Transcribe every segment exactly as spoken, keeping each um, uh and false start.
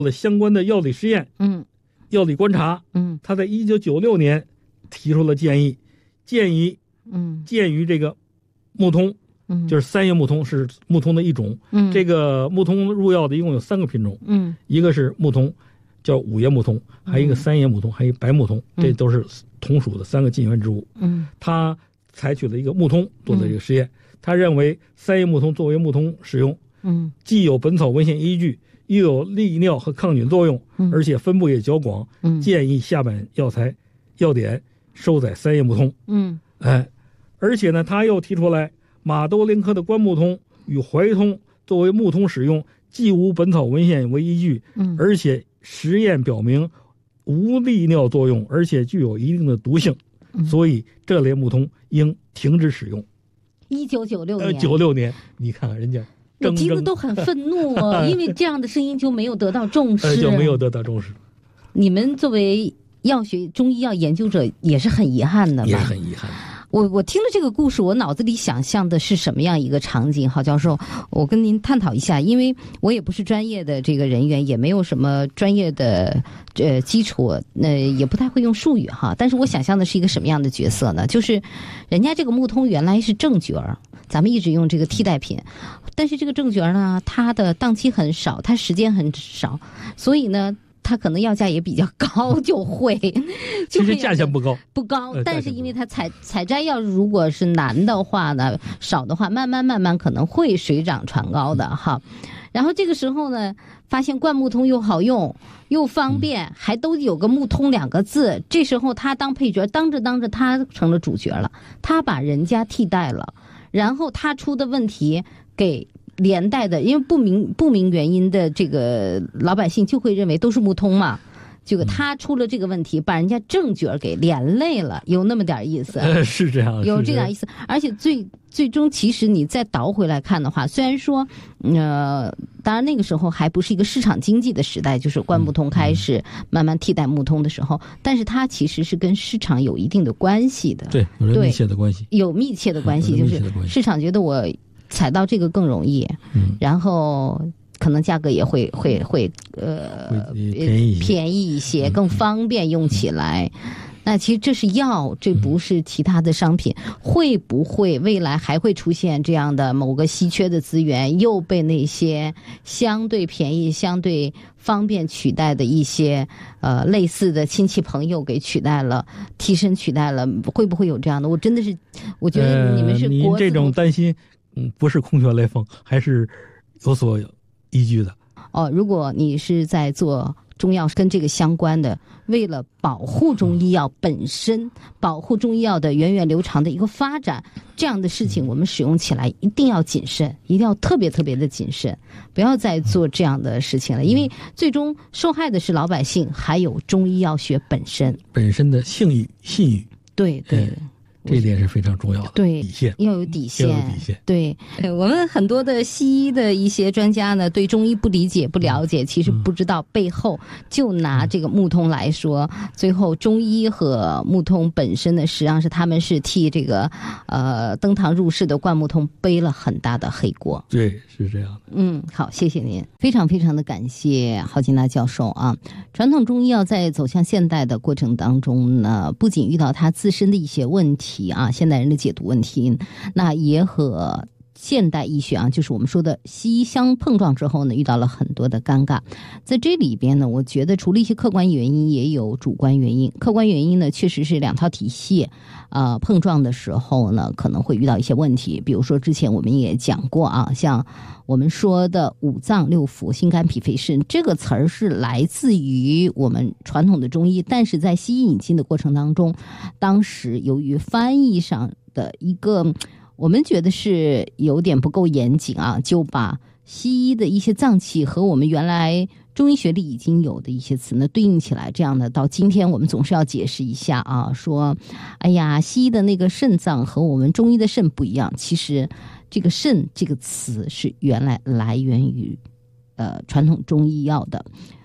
了相关的药理实验， 嗯， 药理观察， 嗯， 他在一九九六年提出了建议，建议， 嗯， 鉴于这个木通， 嗯， 就是三叶木通是木通的一种， 嗯， 这个木通入药的一共有三个品种， 嗯， 一个是木通，叫五叶木通，还有一个三叶木通，还有一白木通， 嗯、 这都是同属的三个近缘植物。 嗯， 他采取了一个木通做的这个实验，嗯、他认为三叶木通作为木通使用， 嗯， 既有本草文献依据，又有利尿和抗菌作用， 嗯、 而且分布也较广， 嗯， 建议下本药材药典收载三叶木通。 嗯， 哎，而且呢，他又提出来马兜铃科的关木通与怀通作为木通使用，既无本草文献为依据， 嗯， 而且实验表明无利尿作用，而且具有一定的毒性， 嗯、 所以这类木通应停止使用。 一九九六年， 呃，九六年，你看看人家。 我听得都很愤怒哦，因为这样的声音就没有得到重视， 呃、就没有得到重视。 你们作为药学中医药研究者也是很遗憾的吧？ 也是很遗憾的。 我我听了这个故事，我脑子里想象的是什么样一个场景？郝教授，我跟您探讨一下，因为我也不是专业的这个人员，也没有什么专业的呃基础，呃也不太会用术语哈。但是我想象的是一个什么样的角色呢？就是人家这个木通原来是正角儿，咱们一直用这个替代品，但是这个正角儿呢，它的档期很少，它时间很少，所以呢。它可能药价也比较高，就会， 其实价钱不高， 不高，但是因为它采采摘药如果是难的话呢，少的话，慢慢慢慢可能会水涨船高的哈。然后这个时候呢，发现灌木通又好用又方便，嗯、还都有个木通两个字，这时候他当配角，当着当着他成了主角了，他把人家替代了，然后他出的问题给。连带的，因为不明不明原因的这个老百姓就会认为都是木通嘛，这个他出了这个问题，把人家正角给连累了，有那么点意思。 呃，是这样， 有这样意思。而且最最终，其实你再倒回来看的话，虽然说，呃，当然那个时候还不是一个市场经济的时代，就是灌木通开始慢慢替代木通的时候，嗯、但是它其实是跟市场有一定的关系的。 对，有密切的关系。 有密切的关系，就是市场觉得我。采到这个更容易， 嗯， 然后可能价格也会会会呃便宜便宜一些，更方便用起来。嗯、那其实这是药，这不是其他的商品。嗯、会不会未来还会出现这样的某个稀缺的资源，又被那些相对便宜、相对方便取代的一些呃类似的亲戚朋友给取代了，替身取代了？会不会有这样的？我真的是，我觉得你们是国、 呃、这种担心。嗯，不是空穴来风，还是有所依据的。 哦，如果你是在做中药跟这个相关的，为了保护中医药本身，嗯、保护中医药的源远流长的一个发展，这样的事情我们使用起来一定要谨慎，一定要特别特别的谨慎，不要再做这样的事情了，因为最终受害的是老百姓，还有中医药学本身本身的信誉信誉。 对对。嗯这一点是非常重要的， 对， 底线要有底线， 要有底线。 对，我们很多的西医的一些专家呢，对中医不理解、不了解，其实不知道背后。就拿这个木通来说，最后中医和木通本身呢，实际上是他们是替这个呃登堂入室的灌木通背了很大的黑锅。 对，是这样的。 嗯，好，谢谢您，非常非常的感谢郝金娜教授啊。传统中医药在走向现代的过程当中呢，不仅遇到它自身的一些问题。啊，现代人的解读问题，那也和现代医学啊，就是我们说的西医相碰撞之后呢，遇到了很多的尴尬。在这里边呢，我觉得除了一些客观原因，也有主观原因。客观原因呢，确实是两套体系啊、呃、碰撞的时候呢，可能会遇到一些问题。比如说之前我们也讲过啊，像我们说的五脏六腑、心肝脾肺肾这个词儿是来自于我们传统的中医，但是在西医引进的过程当中，当时由于翻译上的一个我们觉得是有点不够严谨啊，就把西医的一些脏器和我们原来中医学里已经有的一些词呢对应起来，这样的到今天我们总是要解释一下啊，说哎呀，西医的那个肾脏和我们中医的肾不一样，其实这个肾这个词是原来来源于呃传统中医药的。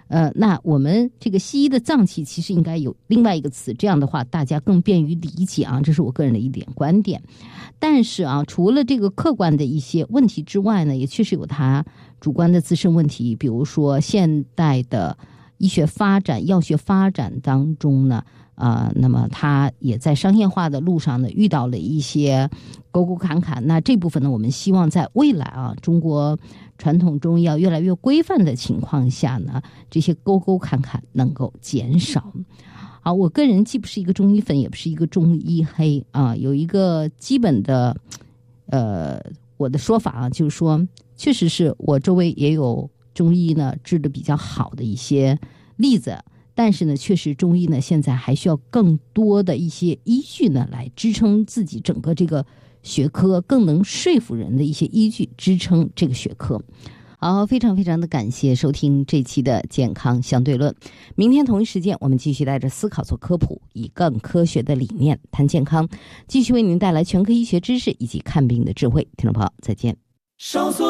呃，那我们这个西医的脏器其实应该有另外一个词，这样的话大家更便于理解啊，这是我个人的一点观点。但是啊，除了这个客观的一些问题之外呢，也确实有它主观的自身问题，比如说现代的医学发展、药学发展当中呢，呃，那么它也在商业化的路上呢遇到了一些沟沟坎坎。那这部分呢，我们希望在未来啊，中国传统中医药越来越规范的情况下呢，这些沟沟坎坎能够减少。好，我个人既不是一个中医粉，也不是一个中医黑啊，有一个基本的呃我的说法啊，就是说，确实是我周围也有中医呢治的比较好的一些例子，但是呢，确实中医呢现在还需要更多的一些依据呢来支撑自己整个这个学科，更能说服人的一些依据支撑这个学科。好，非常非常的感谢收听这期的健康相对论。明天同一时间，我们继续带着思考做科普，以更科学的理念谈健康，继续为您带来全科医学知识以及看病的智慧。听众朋友，再见。